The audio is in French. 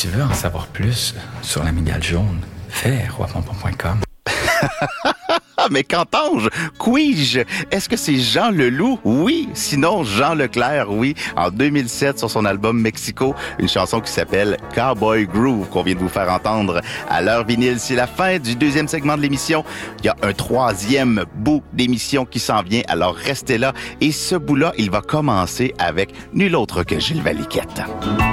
tu veux en savoir plus sur l'amygdale jaune, fais roipompon.com. Mais qu'entends-je? Qui-je? Est-ce que c'est Jean Leloup? Oui. Sinon, Jean Leclerc, oui. En 2007, sur son album Mexico, une chanson qui s'appelle Cowboy Groove, qu'on vient de vous faire entendre à l'heure vinyle. C'est la fin du deuxième segment de l'émission. Il y a un troisième bout d'émission qui s'en vient, alors restez là. Et ce bout-là, il va commencer avec nul autre que Gilles Valiquette.